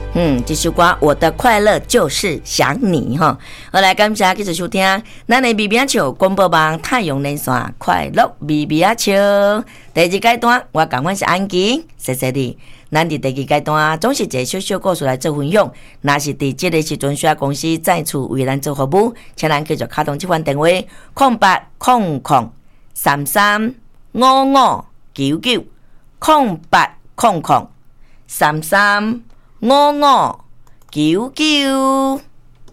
这首歌我的快乐就是想你哈。好来，感谢继续收听咱的 BB 笑广播网太阳连线快乐 BB 笑第二阶段，我赶快是安吉，谢谢你。咱伫第二阶段总是一个小小故事来做分享，若是伫这个时阵需要公司再次为咱做服务，请咱继续卡通这款电话0800335599 0800335599。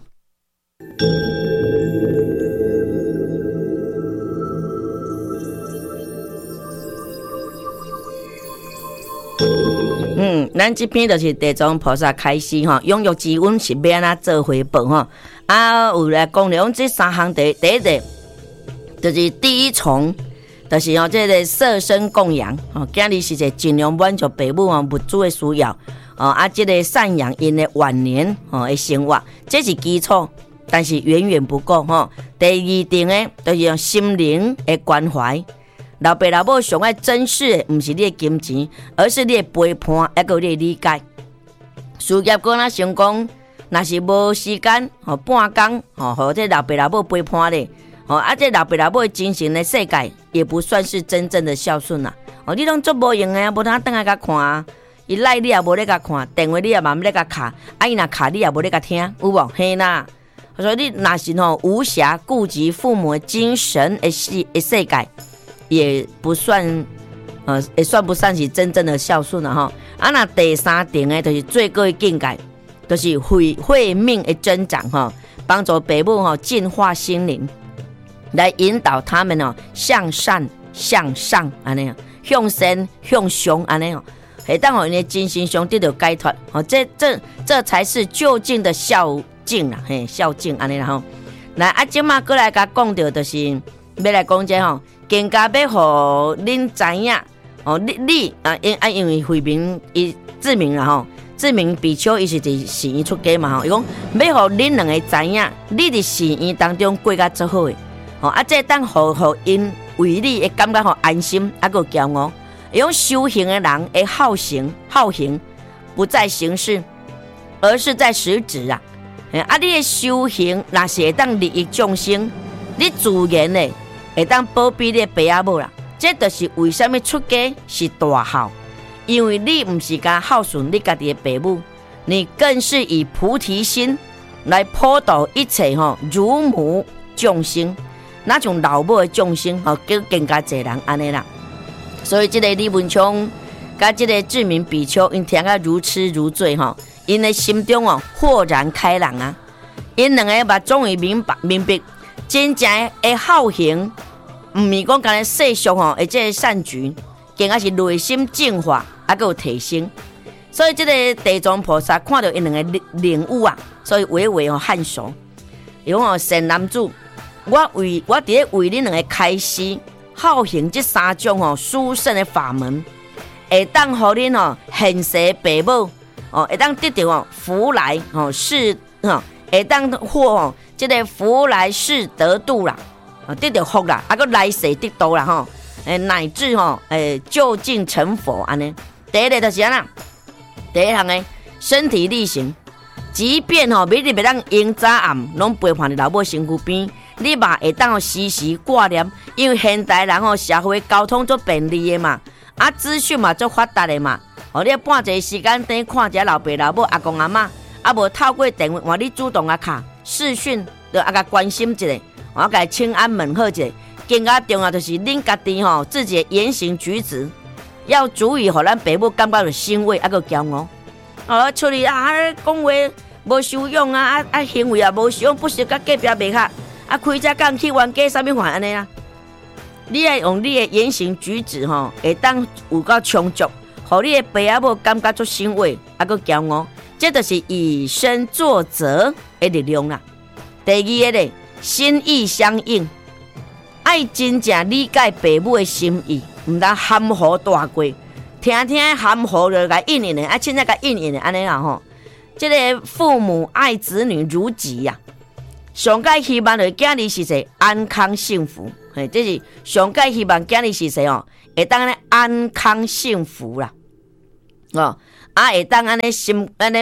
咱这篇就是地藏菩萨开示吼，拥有之恩是要安怎做回报吼。有来讲了这三项第一个，就是第一重，就是这个设身供养吼，今日是一个尽量满足父母物资的需要这个赡养因的晚年的生活，这是基础，但是远远不够吼。第二点呢，就是用心灵的关怀。老爸老母上爱珍视的，不是你的金钱，而是你的陪伴，还有你的理解。事业果若成功，若是无时间半工和这老爸老母陪伴咧这老爸老母的精神的世界，也不算是真正的孝顺啦。你拢做无用的，无通等下甲看伊赖你也无咧甲看，电话你也嘛毋咧甲卡，伊若卡你也无咧甲听，有无？嘿啦。所以你若是无暇顾及父母的精神的世界。也不算，也算不上是真正的孝顺了哈。那第三点呢，就是最高的境界，就是慧命的增长哈，帮助父母净化心灵，来引导他们向善向上安尼，向善向上安尼会当因的精神上得到解脱这才是究竟的孝敬啦，孝敬安尼啦吼。来即马过来甲讲到，就是要来讲这更加要互恁知影你因为慧明伊志明啦志明比丘伊是伫寺院出家嘛伊讲要互恁两个知影，你伫寺院当中过甲最好诶这当互因为你会感觉安心，还有骄傲。伊讲修行的人会好行，不在形式，而是在实质啊。你的修行若是会当利益众生，你自然咧。会当保庇你的爸仔母啦，这就是为什么出家是大孝，因为你不是讲孝顺你家己的爸母，你更是以菩提心来普渡一切如母众生，那种老母的众生更加侪人安尼啦。所以这个李文昌甲这个志明比丘，因听个如痴如醉因的心中豁然开朗啊，因两个把终于明白，真正的孝行。唔是讲干世俗而这个善举，更加是内心净化，还有提升。所以这个地藏菩萨看到因两个领悟啊，所以微微颔首。伊讲善男子，我伫咧为恁两个开示孝行这三种殊胜的法门，会当互恁现世父母会当得到福来世会当获这个福来世得度啦。得到福啦，还佫来世得道啦乃至就近成佛安尼。第一个就是安啦，第一项呢，身体力行，即便每日袂当用早暗，拢陪伴伫老母身躯边，你嘛会当时时挂念，因为现代人社会交通足便利的嘛，资讯嘛足发达的嘛，你半节时间等看一下老爸老母阿公阿嬷，无透过电话，你主动卡视讯，就甲关心一下。我要给请安问候一下，更加重要就是恁家己自己的言行举止，要足以让咱父母感觉到欣慰，还有骄傲。出去讲话无修养行为无修养，不是甲隔壁袂合，开车讲去冤家啥物款安尼啦。你要用你的言行举止会当有够充足，让你的爸仔母感觉足欣慰，还有骄傲，这就是以身作则的力量啦。第二个咧。心意相应，爱真正理解父母的心意，唔当含糊大过，听含糊就甲应的，凊彩甲应的安尼啦这个父母爱子女如己呀，上界希望的囝儿是谁安康幸福，这是上界希望囝儿是谁会当安尼安康幸福啦，会当安尼心安尼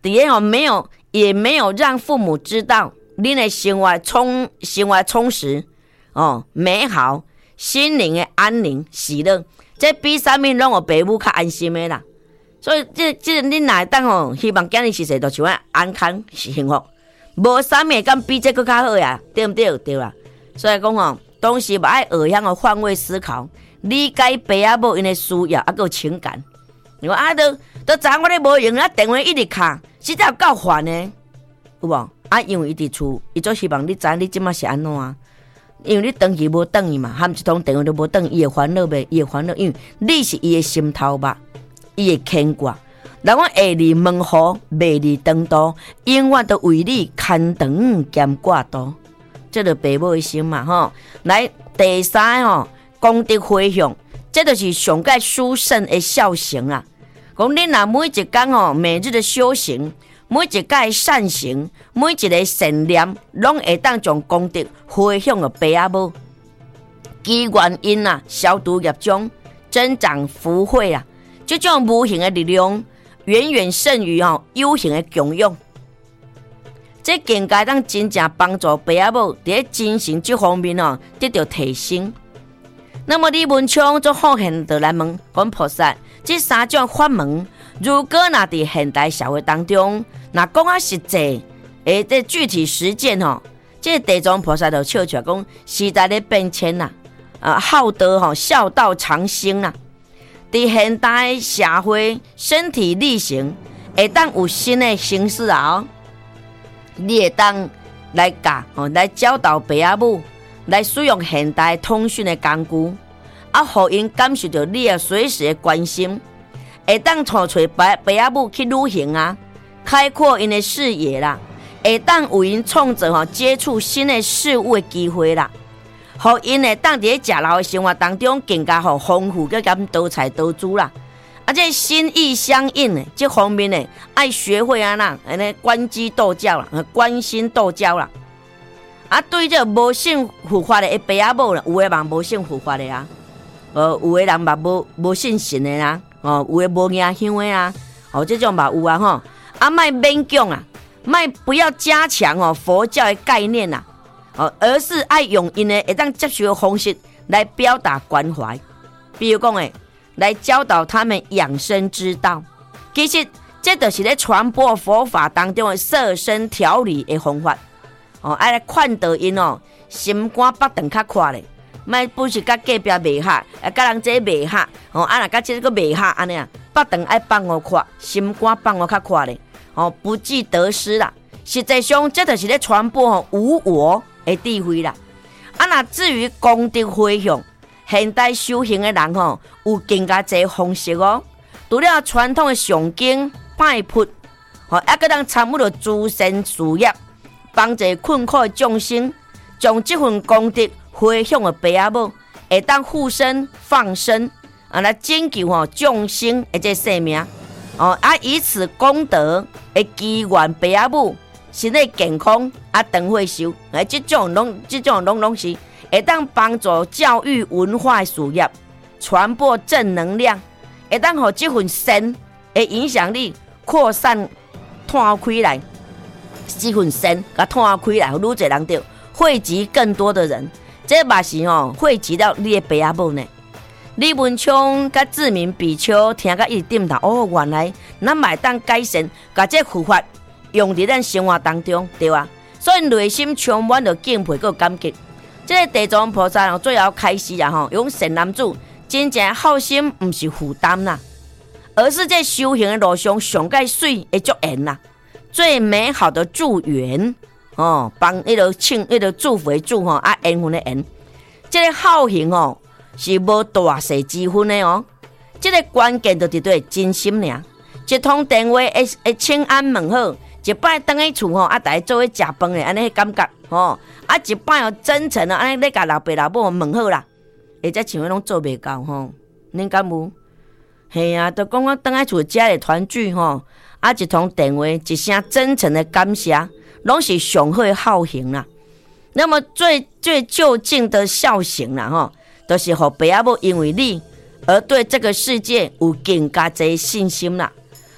底下也没有让父母知道你的生活充实美好，心灵的安宁喜乐，这比啥物拢有爸母较安心的啦。所以这你哪会当希望囝日是就像安康幸福，无啥物会敢比这个较好呀，对不对？对啦。所以讲当时嘛爱学晓换位思考，理解爸仔母因的需要还有情感。你讲都知我咧无用啊，电话一直卡，实在有够烦的，有无？因为伊伫厝，伊就希望你知你即马是安怎啊？因为你长期无转伊嘛，含一通电话都无转，伊会烦恼袂？伊会烦恼，因为你是伊的心头肉，伊的牵挂。人讲下里问好，未里长途，永远都为你牵长兼挂多。这就爸母的心嘛来第三功德回向，这就是上界殊胜的孝行啊。讲你若每一天每日的修行，每一个善行，每一个善念，拢会当将功德回向给爸仔母，积原因消除业障，增长福慧啊。这种无形的力量，远远胜于有形的供养。这更加当真正帮助爸仔母在精神这方面得到提升。那么李文昌就好现就来问讲菩萨，这三种法门，如果若在现代社会当中，若讲实际这具体实践这地藏菩萨就笑出来讲，时代咧变迁好德孝道长兴啦。在现代社会，身体力行会当有新的形式你会当来教来教导爸仔母，来使用现代通讯的工具，互因感受到你随时的关心，会当带爸仔母去旅行开阔因的视野啦，会当为因创造接触新的事物的机会啦，互因会当在食老的生活当中更加丰富，更加多彩多姿啦。这心意相应的这方面呢，爱学会关机斗教啦，关心斗教啦。对这无信佛法的爸仔母，有的嘛无信佛法的有的人嘛无信神的啦，有的无迎香的啦，这种嘛有莫勉强不要加强佛教的概念啦，而是爱用因的会当接受的方式来表达关怀，比如讲来教导他们养生之道。其实这就是在传播佛法当中的摄身调理的方法。爱来劝导因心肝腹肠较快咧，莫不是甲隔壁袂合，甲人这袂合，若甲这个袂合安尼腹肠爱放我快，心肝放我较快咧，不计得失啦。实际上这就是在传播无我的智慧啦。若至于功德回向，现代修行的人有更加侪方式除了传统的诵经拜佛还个当参与到诸善事业，帮助困苦的众生，将这份功德回向给爸仔母，会当护身放生来拯救众生的这生命以此功德会祈愿爸仔母身体健康长岁寿，这种拢是会当帮助教育文化的事业，传播正能量，会当让这份善的影响力扩散拓开来，这份善甲拓开来，愈多人就汇集更多的人，这嘛是汇集到你的爸仔母呢。李文昌甲志明比丘听甲一直点头，原来咱嘛会当改善，甲这佛法用伫咱生活当中，对吧？所以内心充满着敬佩和感激。这个地藏菩萨最后开始用善男子真正好心，不是负担啦，而是在修行的路上上界水的祝愿啦，最美好的祝愿帮祝福的祝缘分的缘。这个好行是无大小之分的这个关键就伫对真心尔。一通电话会请安问好，一摆回去厝大家做伙食饭的安尼感觉一摆真诚安尼咧甲老爸老母问好啦，这像拢做袂到恁敢有？嘿啊，就讲我回去厝家里团聚一通电话一声真诚的感谢，拢是上好的孝行啦。那么最就近的孝行啦就是互爸仔母因为你而对这个世界有更加侪信心啦。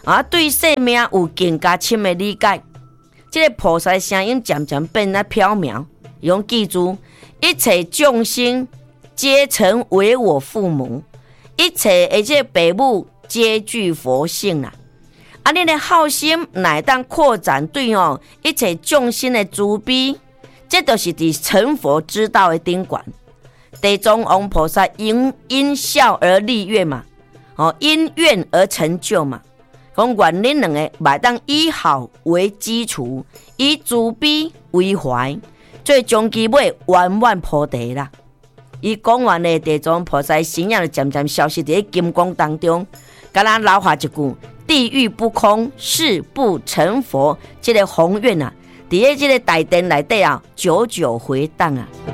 对生命有更加深的理解。这个菩萨声音渐渐变得缥缈，用记住一切众生皆曾为我父母，一切的这父母皆具佛性啦。你的好心乃当扩展对一切众生的慈悲，这就是伫成佛之道的顶端。地藏王菩萨因孝而立愿嘛，因愿而成就嘛。讲愿恁两个嘛当以好为基础，以慈悲为怀，最终其尾圆满菩提啦。伊讲完的地藏菩萨形象渐渐消失在金光当中，甲咱留下一句：地狱不空，誓不成佛。这个宏愿啊，伫咧这个大殿内底啊，久久回荡啊。